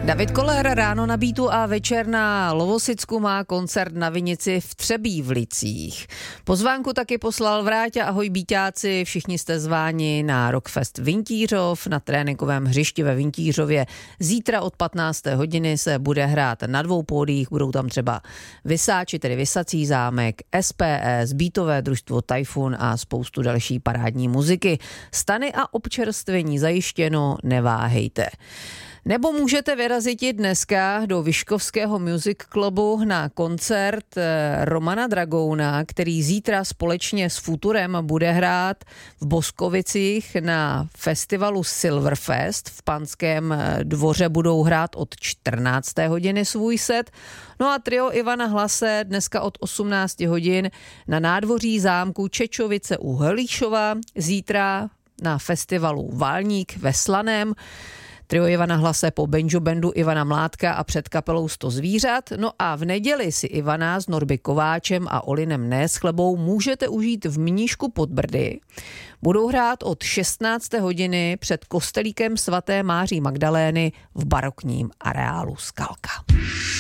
David Koller ráno na Beatu a večer na Lovosicku má koncert na Vinici v Třebívlicích. Pozvánku taky poslal Vráťa. Ahoj Bíťáci, všichni jste zváni na Rockfest Vintířov na tréninkovém hřišti ve Vintířově. Zítra od 15. hodiny se bude hrát na 2 pódiích, budou tam třeba Vysáči, tedy Vysací zámek, SPS, Beatové družstvo Typhoon a spoustu další parádní muziky. Stany a občerstvení zajištěno, neváhejte. Nebo můžete vyrazit i dneska do Vyškovského Music Clubu na koncert Romana Dragouna, který zítra společně s Futurem bude hrát v Boskovicích na festivalu Silverfest. V Panském dvoře budou hrát od 14. hodiny svůj set. No a trio Ivana Hlase dneska od 18 hodin na nádvoří zámku Čečovice u Helíšova, zítra na festivalu Válník ve Slaném. Trio Ivana Hlase po banjo bandu Ivana Mládka a před kapelou 100 zvířat. No a v neděli si Ivana s Norby Kováčem a Olinem Neschlebou můžete užít v Mníšku pod Brdy. Budou hrát od 16. hodiny před kostelíkem svaté Máří Magdalény v barokním areálu Skalka.